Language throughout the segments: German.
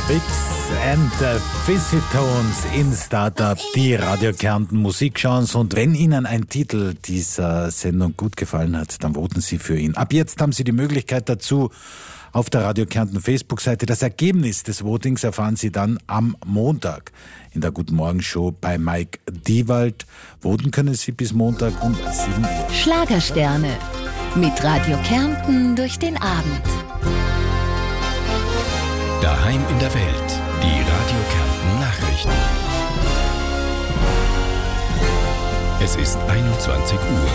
Bix and the Fizzy-Tones in Startup, die Radio Kärnten Musikchance. Und wenn Ihnen ein Titel dieser Sendung gut gefallen hat, dann voten Sie für ihn. Ab jetzt haben Sie die Möglichkeit dazu auf der Radio Kärnten Facebook-Seite. Das Ergebnis des Votings erfahren Sie dann am Montag in der Guten Morgen Show bei Mike Diewald. Voten können Sie bis Montag um 7 Uhr. Schlagersterne mit Radio Kärnten durch den Abend. Daheim in der Welt, die Radio Kärnten Nachrichten. Es ist 21 Uhr.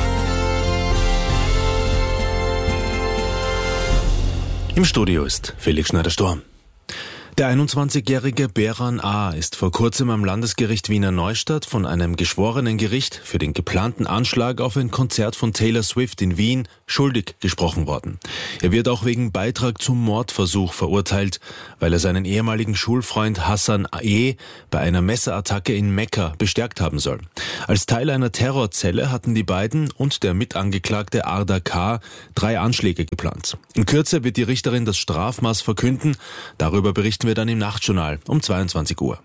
Im Studio ist Felix Schneider-Storm. Der 21-jährige Beran A. ist vor kurzem am Landesgericht Wiener Neustadt von einem Geschworenengericht für den geplanten Anschlag auf ein Konzert von Taylor Swift in Wien schuldig gesprochen worden. Er wird auch wegen Beitrag zum Mordversuch verurteilt, weil er seinen ehemaligen Schulfreund Hassan E. bei einer Messerattacke in Mekka bestärkt haben soll. Als Teil einer Terrorzelle hatten die beiden und der Mitangeklagte Arda K. 3 Anschläge geplant. In Kürze wird die Richterin das Strafmaß verkünden. Darüber berichten wir dann im Nachtjournal um 22 Uhr.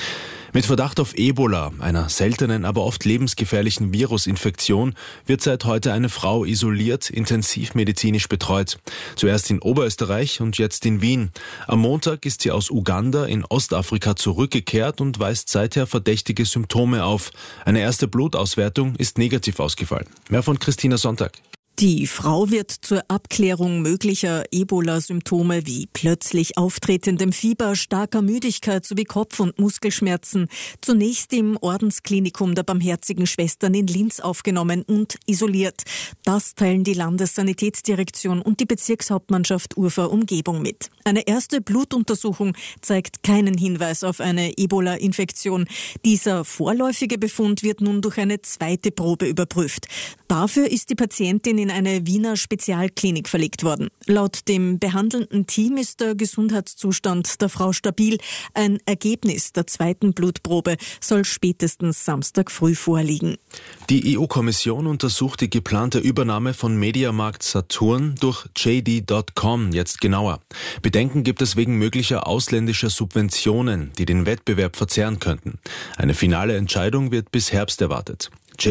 Mit Verdacht auf Ebola, einer seltenen, aber oft lebensgefährlichen Virusinfektion, wird seit heute eine Frau isoliert, intensivmedizinisch betreut. Zuerst in Oberösterreich und jetzt in Wien. Am Montag ist sie aus Uganda in Ostafrika zurückgekehrt und weist seither verdächtige Symptome auf. Eine erste Blutauswertung ist negativ ausgefallen. Mehr von Christina Sonntag. Die Frau wird zur Abklärung möglicher Ebola-Symptome wie plötzlich auftretendem Fieber, starker Müdigkeit sowie Kopf- und Muskelschmerzen zunächst im Ordensklinikum der Barmherzigen Schwestern in Linz aufgenommen und isoliert. Das teilen die Landessanitätsdirektion und die Bezirkshauptmannschaft Urfahr-Umgebung mit. Eine erste Blutuntersuchung zeigt keinen Hinweis auf eine Ebola-Infektion. Dieser vorläufige Befund wird nun durch eine zweite Probe überprüft. Dafür ist die Patientin in eine Wiener Spezialklinik verlegt worden. Laut dem behandelnden Team ist der Gesundheitszustand der Frau stabil. Ein Ergebnis der zweiten Blutprobe soll spätestens Samstag früh vorliegen. Die EU-Kommission untersucht die geplante Übernahme von Mediamarkt Saturn durch JD.com jetzt genauer. Bedenken gibt es wegen möglicher ausländischer Subventionen, die den Wettbewerb verzerren könnten. Eine finale Entscheidung wird bis Herbst erwartet.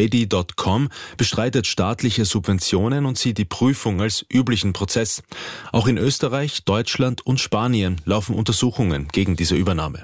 JD.com bestreitet staatliche Subventionen und sieht die Prüfung als üblichen Prozess. Auch in Österreich, Deutschland und Spanien laufen Untersuchungen gegen diese Übernahme.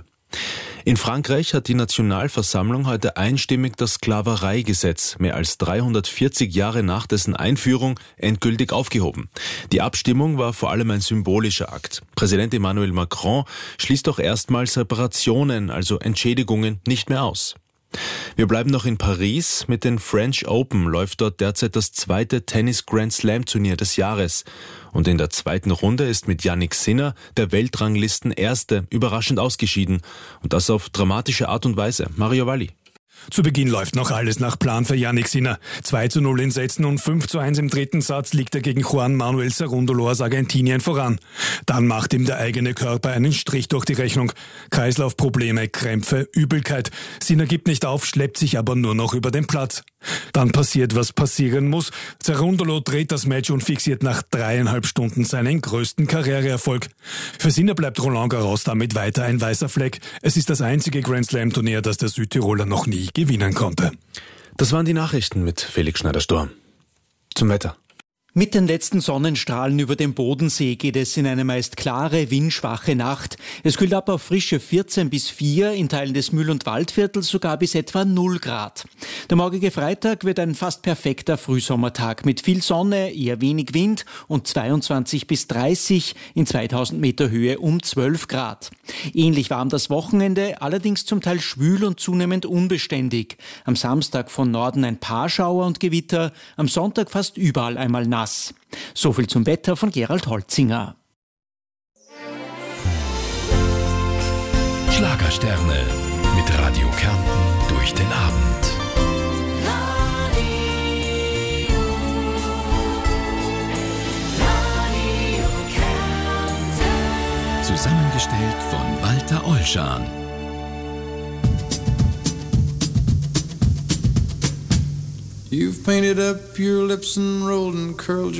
In Frankreich hat die Nationalversammlung heute einstimmig das Sklavereigesetz mehr als 340 Jahre nach dessen Einführung endgültig aufgehoben. Die Abstimmung war vor allem ein symbolischer Akt. Präsident Emmanuel Macron schließt doch erstmals Reparationen, also Entschädigungen, nicht mehr aus. Wir bleiben noch in Paris. Mit den French Open läuft dort derzeit das zweite Tennis-Grand-Slam-Turnier des Jahres. Und in der zweiten Runde ist mit Jannik Sinner der Weltranglisten-Erste überraschend ausgeschieden. Und das auf dramatische Art und Weise. Mario Valli. Zu Beginn läuft noch alles nach Plan für Jannik Sinner. 2:0 in Sätzen und 5:1 im dritten Satz liegt er gegen Juan Manuel Cerúndolo aus Argentinien voran. Dann macht ihm der eigene Körper einen Strich durch die Rechnung. Kreislaufprobleme, Krämpfe, Übelkeit. Sinner gibt nicht auf, schleppt sich aber nur noch über den Platz. Dann passiert, was passieren muss. Cerúndolo dreht das Match und fixiert nach 3,5 Stunden seinen größten Karriereerfolg. Für Sinner bleibt Roland Garros damit weiter ein weißer Fleck. Es ist das einzige Grand-Slam-Turnier, das der Südtiroler noch nie gewinnen konnte. Das waren die Nachrichten mit Felix Schneider-Storm. Zum Wetter. Mit den letzten Sonnenstrahlen über dem Bodensee geht es in eine meist klare, windschwache Nacht. Es kühlt ab auf frische 14 bis 4, in Teilen des Mühl- und Waldviertels sogar bis etwa 0 Grad. Der morgige Freitag wird ein fast perfekter Frühsommertag mit viel Sonne, eher wenig Wind und 22 bis 30, in 2000 Meter Höhe um 12 Grad. Ähnlich warm das Wochenende, allerdings zum Teil schwül und zunehmend unbeständig. Am Samstag von Norden ein paar Schauer und Gewitter, am Sonntag fast überall einmal nass. So viel zum Wetter von Gerald Holzinger. Schlagersterne mit Radio Kärnten durch den Abend. Radio Kärnten. Zusammengestellt von Walter Olschan. You've painted up your lips and rolled and curled your